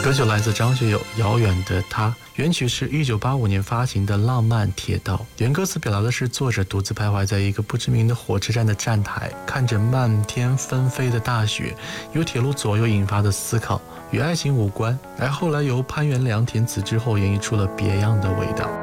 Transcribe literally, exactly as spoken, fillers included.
歌曲来自张学友《遥远的他》，原曲是一九八五年发行的《浪漫铁道》，原歌词表达的是作者独自徘徊在一个不知名的火车站的站台，看着漫天纷飞的大雪，由铁路左右引发的思考，与爱情无关，而后来由潘元良填词之后演绎出了别样的味道。